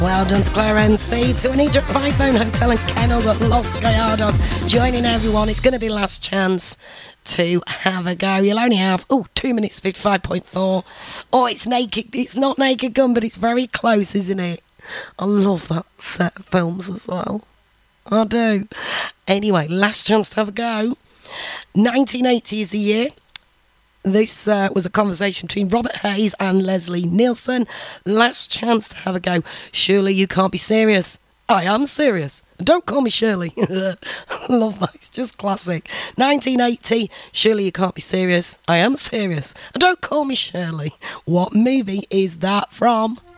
Well done to Claire MC, to Anita at Five Bone Hotel and Kennels at Los Gallardos. Joining everyone, it's going to be last chance to have a go. You'll only have 2 minutes 55.4. Oh, it's naked. It's not Naked Gun, but it's very close, isn't it? I love that set of films as well. I do. Anyway, last chance to have a go. 1980 is the year. This was a conversation between Robert Hayes and Leslie Nielsen. Last chance to have a go. Surely you can't be serious. I am serious. Don't call me Shirley. I love that. It's just classic. 1980. Surely you can't be serious. I am serious. Don't call me Shirley. What movie is that from?